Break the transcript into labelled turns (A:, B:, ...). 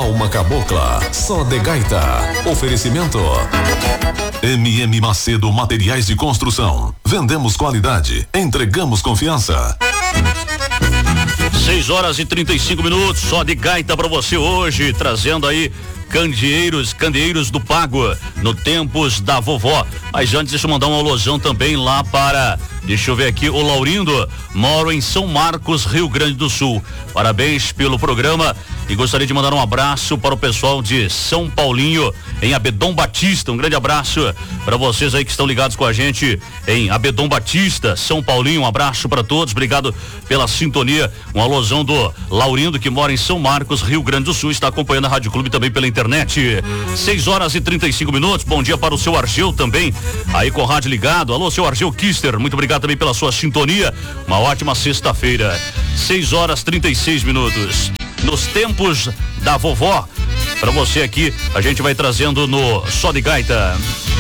A: Alma Cabocla, só de gaita. Oferecimento MM Macedo Materiais de Construção. Vendemos qualidade, entregamos confiança.
B: 6h35, só de gaita pra você hoje, trazendo aí candeeiros do Pago, no Tempos da Vovó. Mas antes, deixa eu mandar um alôzão também lá para, deixa eu ver aqui, o Laurindo, moro em São Marcos, Rio Grande do Sul. Parabéns pelo programa e gostaria de mandar um abraço para o pessoal de São Paulinho, em Abedon Batista. Um grande abraço para vocês aí que estão ligados com a gente em Abedon Batista, São Paulinho. Um abraço para todos, obrigado pela sintonia. Um alôzão do Laurindo, que mora em São Marcos, Rio Grande do Sul, está acompanhando a Rádio Clube também pela internet. 6h35, bom dia para o seu Argeu também, aí com o rádio ligado. Alô, seu Argeu Kister, muito obrigado também pela sua sintonia, uma ótima sexta-feira. 6h36, nos Tempos da Vovó, para você aqui, a gente vai trazendo no Só de Gaita.